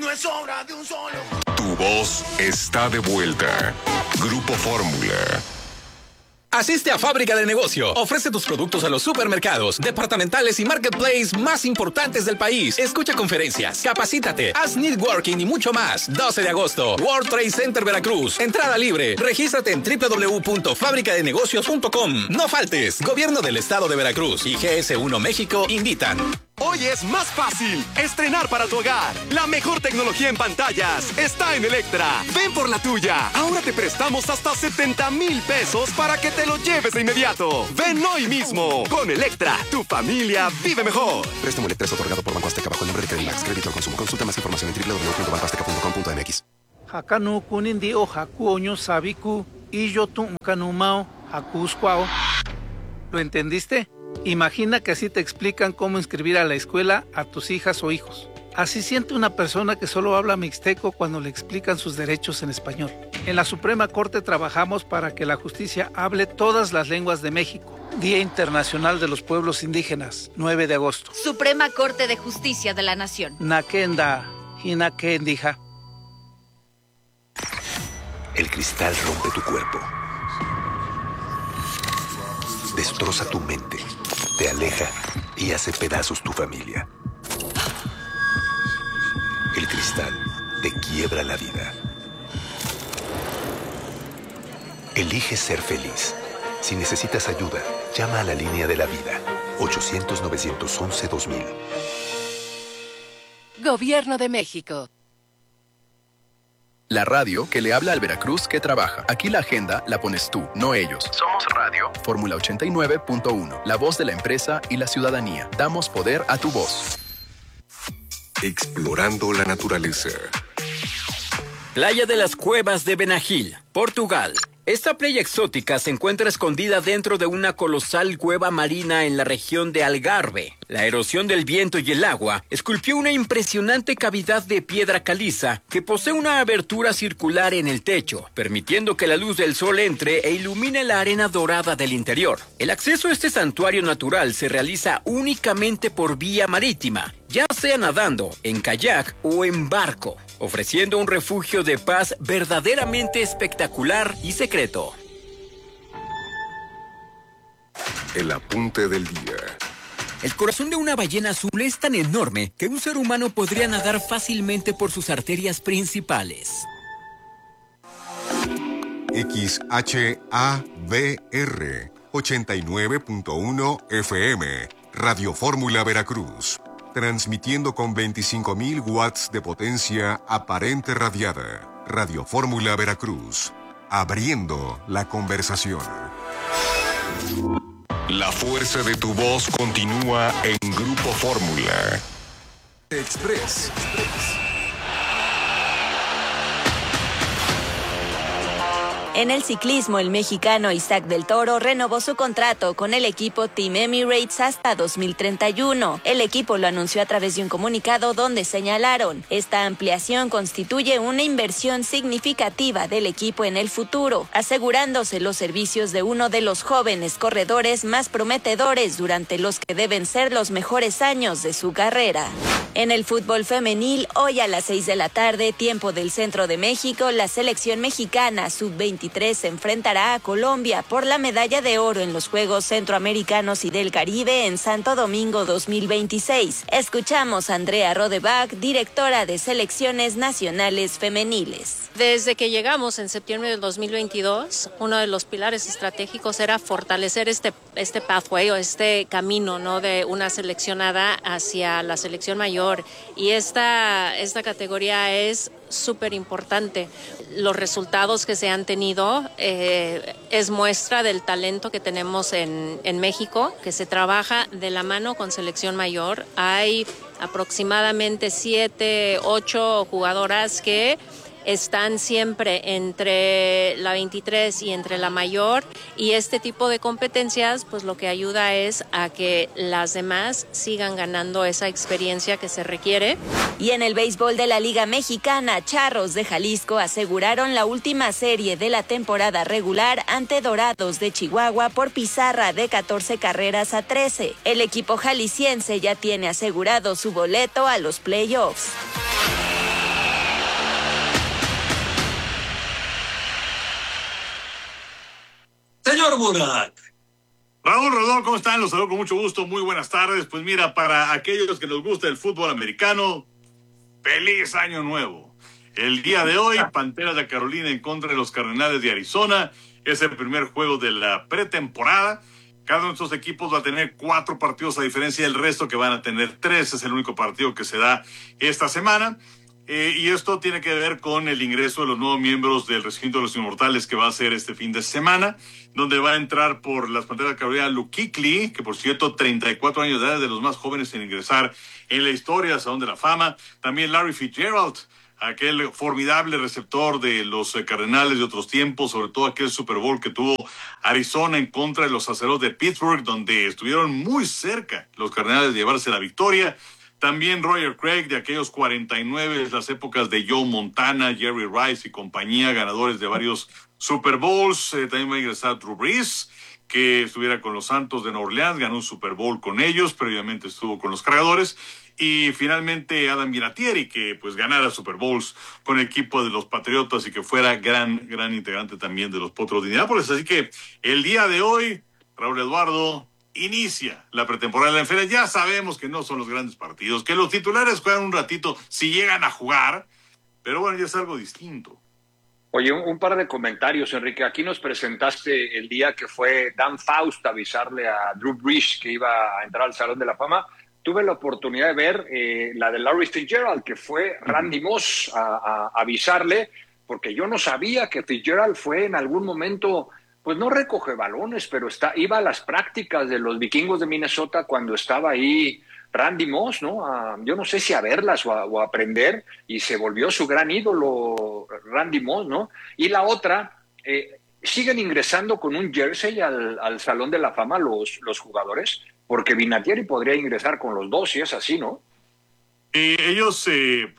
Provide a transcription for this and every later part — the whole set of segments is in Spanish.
No es obra de un solo. Tu voz está de vuelta. Grupo Fórmula. Asiste a Fábrica de Negocio. Ofrece tus productos a los supermercados, departamentales y marketplace más importantes del país. Escucha conferencias, capacítate, haz networking y mucho más. 12 de agosto, World Trade Center Veracruz. Entrada libre. Regístrate en www.fabricadenegocios.com. No faltes. Gobierno del Estado de Veracruz y GS1 México invitan. Hoy es más fácil estrenar para tu hogar. La mejor tecnología en pantallas está en Electra. Ven por la tuya. Ahora te prestamos hasta 70,000 pesos para que te lo lleves de inmediato. Ven hoy mismo. Con Electra, tu familia vive mejor. Préstamo Electra es otorgado por Banco Azteca bajo el nombre de Credimax. Crédito al consumo. Consulta más información en www.bancoazteca.com.mx. Hakanu kunindi o haku oño sabiku y yo tu kanumao hakusquao. ¿Lo entendiste? Imagina que así te explican cómo inscribir a la escuela a tus hijas o hijos. Así siente una persona que solo habla mixteco cuando le explican sus derechos en español. En la Suprema Corte trabajamos para que la justicia hable todas las lenguas de México. Día Internacional de los Pueblos Indígenas, 9 de agosto. Suprema Corte de Justicia de la Nación. Nakenda, hinakendija. El cristal rompe tu cuerpo. Destroza tu mente, te aleja y hace pedazos tu familia. El cristal te quiebra la vida. Elige ser feliz. Si necesitas ayuda, llama a la línea de la vida. 800-911-2000. Gobierno de México. La radio que le habla al Veracruz que trabaja. Aquí la agenda la pones tú, no ellos. Somos Radio Fórmula 89.1, la voz de la empresa y la ciudadanía. Damos poder a tu voz. Explorando la naturaleza. Playa de las Cuevas de Benagil, Portugal. Esta playa exótica se encuentra escondida dentro de una colosal cueva marina en la región de Algarve. La erosión del viento y el agua esculpió una impresionante cavidad de piedra caliza que posee una abertura circular en el techo, permitiendo que la luz del sol entre e ilumine la arena dorada del interior. El acceso a este santuario natural se realiza únicamente por vía marítima, ya sea nadando, en kayak o en barco, ofreciendo un refugio de paz verdaderamente espectacular y secreto. El apunte del día. El corazón de una ballena azul es tan enorme que un ser humano podría nadar fácilmente por sus arterias principales. XHABR 89.1 FM, Radio Fórmula Veracruz. Transmitiendo con 25,000 watts de potencia aparente radiada. Radio Fórmula Veracruz. Abriendo la conversación. La fuerza de tu voz continúa en Grupo Fórmula. Express. En el ciclismo, el mexicano Isaac del Toro renovó su contrato con el equipo Team Emirates hasta 2031. El equipo lo anunció a través de un comunicado donde señalaron: esta ampliación constituye una inversión significativa del equipo en el futuro, asegurándose los servicios de uno de los jóvenes corredores más prometedores durante los que deben ser los mejores años de su carrera. En el fútbol femenil, hoy a las 6 de la tarde, tiempo del centro de México, la selección mexicana sub-23 se enfrentará a Colombia por la medalla de oro en los Juegos Centroamericanos y del Caribe en Santo Domingo 2026. Escuchamos a Andrea Rodebach, directora de Selecciones Nacionales Femeniles. Desde que llegamos en septiembre del 2022, uno de los pilares estratégicos era fortalecer este pathway o este camino, ¿no?, de una seleccionada hacia la selección mayor. Y esta categoría es súper importante. Los resultados que se han tenido es muestra del talento que tenemos en México, que se trabaja de la mano con selección mayor. Hay aproximadamente 7, 8 jugadoras que están siempre entre la 23 y entre la mayor, y este tipo de competencias pues lo que ayuda es a que las demás sigan ganando esa experiencia que se requiere. Y en el béisbol de la Liga Mexicana, Charros de Jalisco aseguraron la última serie de la temporada regular ante Dorados de Chihuahua por pizarra de 14 carreras a 13. El equipo jalisciense ya tiene asegurado su boleto a los playoffs. Fórmula. Raúl Rodón, ¿cómo están? Los saludo con mucho gusto, muy buenas tardes. Pues mira, para aquellos que nos gusta el fútbol americano, ¡feliz año nuevo! El día de hoy, Panteras de Carolina en contra de los Cardenales de Arizona. Es el primer juego de la pretemporada. Cada uno de estos equipos va a tener 4 partidos a diferencia del resto que van a tener 3. Es el único partido que se da esta semana. Y esto tiene que ver con el ingreso de los nuevos miembros del Recinto de los Inmortales que va a ser este fin de semana, donde va a entrar por las Panteras de Carolina Luke Kuechly, que por cierto 34 años de edad, de los más jóvenes en ingresar en la historia al Salón de la Fama. También Larry Fitzgerald, aquel formidable receptor de los Cardenales de otros tiempos, sobre todo aquel Super Bowl que tuvo Arizona en contra de los Aceros de Pittsburgh, donde estuvieron muy cerca los Cardenales de llevarse la victoria. También Roger Craig, de aquellos 49, las épocas de Joe Montana, Jerry Rice y compañía, ganadores de varios Super Bowls. También va a ingresar Drew Brees, que estuviera con los Santos de Nueva Orleans, ganó un Super Bowl con ellos, previamente estuvo con los Cargadores. Y finalmente Adam Vinatieri, que pues ganara Super Bowls con el equipo de los Patriotas y que fuera gran integrante también de los Potros de Indianápolis. Así que el día de hoy, Raúl Eduardo, inicia la pretemporada de la NFL. Ya sabemos que no son los grandes partidos, que los titulares juegan un ratito si llegan a jugar, pero bueno, ya es algo distinto. Oye, un par de comentarios, Enrique. Aquí nos presentaste el día que fue Dan Faust a avisarle a Drew Brees que iba a entrar al Salón de la Fama. Tuve la oportunidad de ver la de Larry Fitzgerald, que fue Randy Moss a avisarle, porque yo no sabía que Fitzgerald fue en algún momento, pues no recoge balones, pero iba a las prácticas de los Vikingos de Minnesota cuando estaba ahí Randy Moss, ¿no? Yo no sé si a verlas o a aprender, y se volvió su gran ídolo Randy Moss, ¿no? Y la otra, siguen ingresando con un jersey al Salón de la Fama los jugadores, porque Vinatieri podría ingresar con los dos, si es así, ¿no? Ellos, es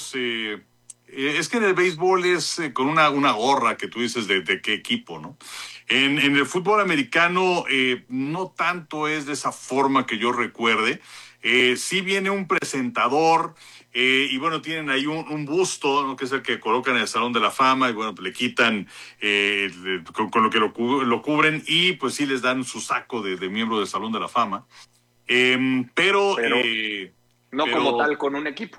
que en el béisbol es con una gorra que tú dices de qué equipo, ¿no? En el fútbol americano no tanto es de esa forma que yo recuerde. Sí viene un presentador y bueno, tienen ahí un busto, ¿no? Que es el que colocan en el Salón de la Fama y bueno, pues le quitan con lo que lo cubren y pues sí les dan su saco de miembro del Salón de la Fama. Pero como tal con un equipo.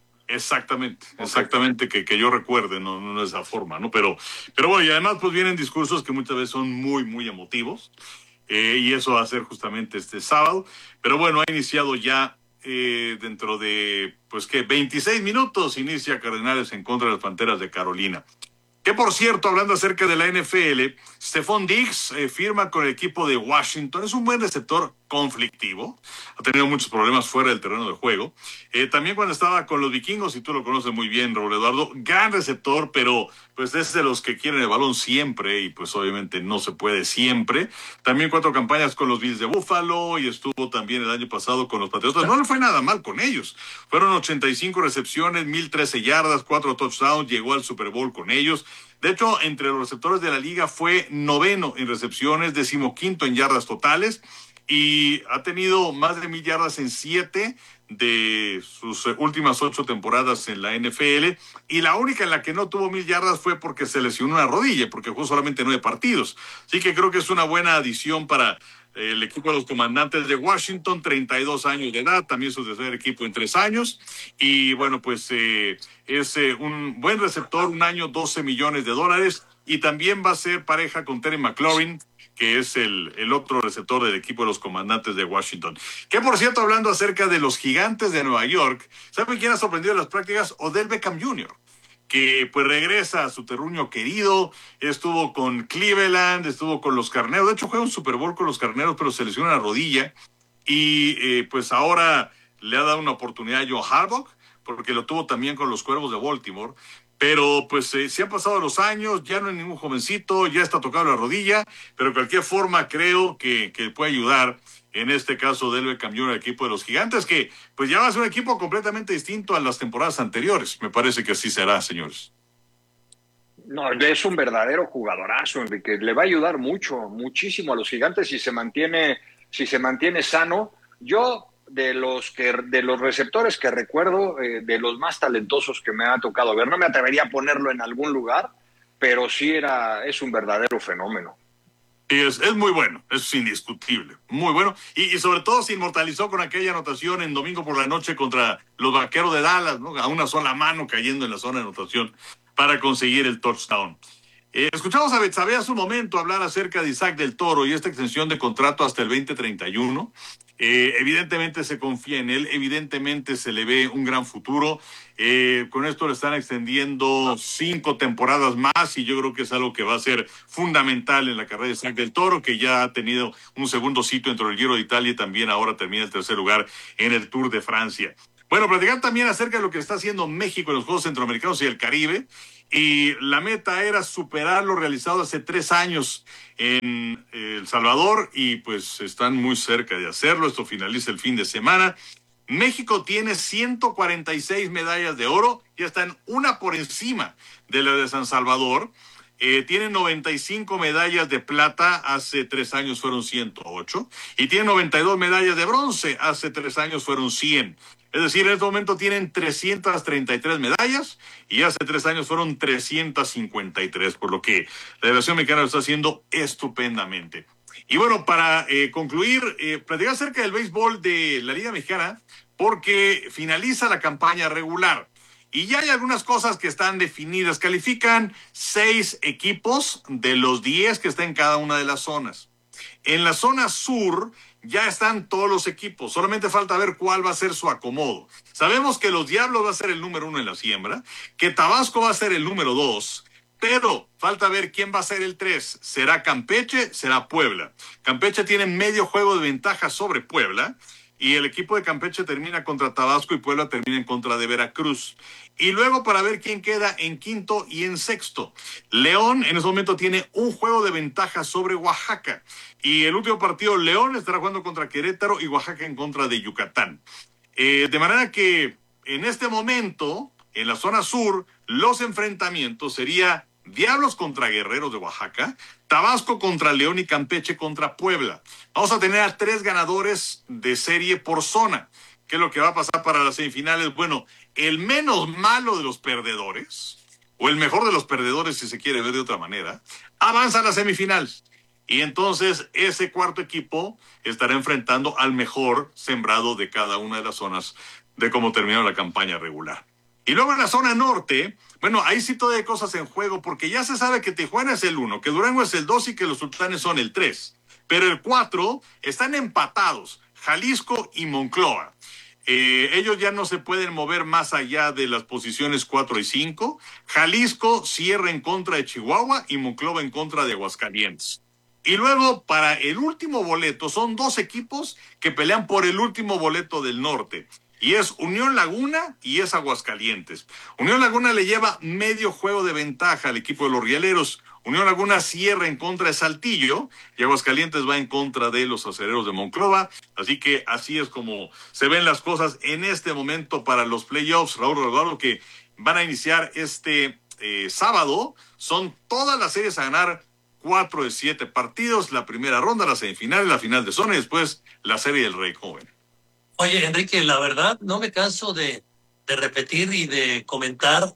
Exactamente, que yo recuerde, no de esa forma, ¿no? Pero bueno, y además pues vienen discursos que muchas veces son muy emotivos, y eso va a ser justamente este sábado. Pero bueno, ha iniciado ya dentro de, 26 minutos, inicia Cardenales en contra de las Panteras de Carolina. Que por cierto, hablando acerca de la NFL, Stephon Diggs firma con el equipo de Washington. Es un buen receptor conflictivo. Ha tenido muchos problemas fuera del terreno de juego. También cuando estaba con los Vikingos, y tú lo conoces muy bien, Raúl Eduardo, gran receptor, pero pues es de los que quieren el balón siempre y pues obviamente no se puede siempre. También 4 campañas con los Bills de Buffalo y estuvo también el año pasado con los Patriotas. No le fue nada mal con ellos. Fueron 85 recepciones, 1,013 yardas, 4 touchdowns, llegó al Super Bowl con ellos. De hecho, entre los receptores de la liga fue 9º en recepciones, 15º en yardas totales y ha tenido más de 1,000 yardas en 7 de sus últimas 8 temporadas en la NFL, y la única en la que no tuvo 1,000 yardas fue porque se lesionó una rodilla, porque jugó solamente 9 partidos. Así que creo que es una buena adición para el equipo de los Comandantes de Washington, 32 años de edad, también su tercer equipo en 3 años, y bueno, pues es un buen receptor, un año, $12 millones, y también va a ser pareja con Terry McLaurin, que es el otro receptor del equipo de los Comandantes de Washington. Que por cierto, hablando acerca de los Gigantes de Nueva York, ¿saben quién ha sorprendido en las prácticas? Odell Beckham Jr., que pues regresa a su terruño querido, estuvo con Cleveland, estuvo con los Carneros, de hecho juega un Super Bowl con los Carneros, pero se lesionó la rodilla, y pues ahora le ha dado una oportunidad a John Harbaugh, porque lo tuvo también con los Cuervos de Baltimore. Pero pues se han pasado los años, ya no es ningún jovencito, ya está tocado la rodilla, pero de cualquier forma creo que puede ayudar, en este caso del Beckham Jr., el equipo de los Gigantes, que pues ya va a ser un equipo completamente distinto a las temporadas anteriores. Me parece que así será, señores. No, es un verdadero jugadorazo, Enrique. Le va a ayudar muchísimo a los Gigantes si se mantiene sano. Yo de los receptores que recuerdo, de los más talentosos que me ha tocado ver, no me atrevería a ponerlo en algún lugar, pero sí es un verdadero fenómeno. Es muy bueno, es indiscutible, muy bueno. Y sobre todo se inmortalizó con aquella anotación en domingo por la noche contra los Vaqueros de Dallas, ¿no? A una sola mano cayendo en la zona de anotación para conseguir el touchdown. Escuchamos a Betsabe hace un momento hablar acerca de Isaac del Toro y esta extensión de contrato hasta el 2031. Evidentemente se confía en él, evidentemente se le ve un gran futuro. Con esto le están extendiendo 5 temporadas más y yo creo que es algo que va a ser fundamental en la carrera de Isaac del Toro, que ya ha tenido un segundo sitio dentro del Giro de Italia y también ahora termina el tercer lugar en el Tour de Francia. Bueno, platicar también acerca de lo que está haciendo México en los Juegos Centroamericanos y el Caribe. Y la meta era superar lo realizado hace 3 años en El Salvador y pues están muy cerca de hacerlo. Esto finaliza el fin de semana. México tiene 146 medallas de oro y están una por encima de la de San Salvador. Tiene 95 medallas de plata, hace 3 años fueron 108. Y tiene 92 medallas de bronce, hace 3 años fueron 100. Es decir, en este momento tienen 333 medallas y hace 3 años fueron 353, por lo que la delegación mexicana lo está haciendo estupendamente. Y bueno, para concluir, platicar acerca del béisbol de la Liga Mexicana, porque finaliza la campaña regular. Y ya hay algunas cosas que están definidas. Califican 6 equipos de los 10 que están en cada una de las zonas. En la zona sur ya están todos los equipos. Solamente falta ver cuál va a ser su acomodo. Sabemos que los Diablos va a ser el número 1 en la siembra, que Tabasco va a ser el número 2, pero falta ver quién va a ser el 3. ¿Será Campeche? ¿Será Puebla? Campeche tiene medio juego de ventaja sobre Puebla. Y el equipo de Campeche termina contra Tabasco y Puebla termina en contra de Veracruz. Y luego para ver quién queda en quinto y en sexto. León en ese momento tiene un juego de ventaja sobre Oaxaca. Y el último partido, León estará jugando contra Querétaro y Oaxaca en contra de Yucatán. De manera que en este momento, en la zona sur, los enfrentamientos sería Diablos contra Guerreros de Oaxaca, Tabasco contra León y Campeche contra Puebla. Vamos a tener a 3 ganadores de serie por zona. ¿Qué es lo que va a pasar para las semifinales? Bueno, el menos malo de los perdedores, o el mejor de los perdedores si se quiere ver de otra manera, avanza a las semifinales. Y entonces ese cuarto equipo estará enfrentando al mejor sembrado de cada una de las zonas de cómo terminó la campaña regular. Y luego en la zona norte, bueno, ahí sí todavía hay cosas en juego, porque ya se sabe que Tijuana es el 1, que Durango es el 2 y que los Sultanes son el 3. Pero el 4 están empatados, Jalisco y Monclova. Ellos ya no se pueden mover más allá de las posiciones 4 y 5. Jalisco cierra en contra de Chihuahua y Monclova en contra de Aguascalientes. Y luego, para el último boleto, son 2 equipos que pelean por el último boleto del norte. Y es Unión Laguna y es Aguascalientes. Unión Laguna le lleva medio juego de ventaja al equipo de los Rieleros. Unión Laguna cierra en contra de Saltillo y Aguascalientes va en contra de los Acereros de Monclova. Así que así es como se ven las cosas en este momento para los playoffs, Raúl Rodolfo, que van a iniciar este sábado. Son todas las series a ganar 4 de 7 partidos. La primera ronda, la semifinal, la final de zona y después la serie del Rey Joven. Oye, Enrique, la verdad no me canso de repetir y de comentar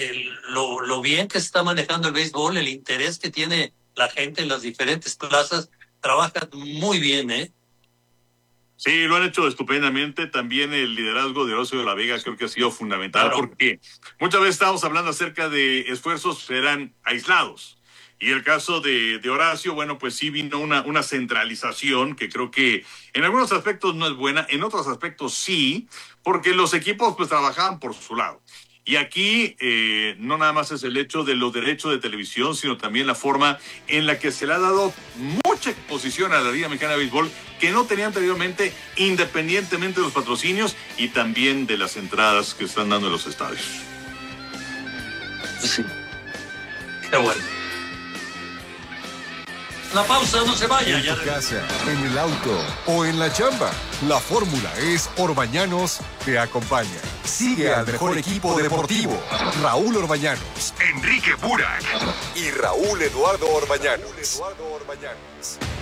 lo bien que se está manejando el béisbol, el interés que tiene la gente en las diferentes plazas. Trabajan muy bien, ¿eh? Sí, lo han hecho estupendamente. También el liderazgo de Horacio de la Vega creo que ha sido fundamental, claro, porque muchas veces estamos hablando acerca de esfuerzos que eran aislados. Y el caso de Horacio, bueno, pues sí vino una centralización que creo que en algunos aspectos no es buena, en otros aspectos sí, porque los equipos pues trabajaban por su lado. Y aquí no nada más es el hecho de los derechos de televisión, sino también la forma en la que se le ha dado mucha exposición a la Liga Mexicana de Béisbol que no tenía anteriormente, independientemente de los patrocinios y también de las entradas que están dando en los estadios. Sí. Qué bueno. La pausa, no se vaya. En tu casa, en el auto o en la chamba. La fórmula es Orbañanos te acompaña. Sigue al mejor equipo deportivo. Raúl Orbañanos, Enrique Burak y Raúl Eduardo Orbañanos.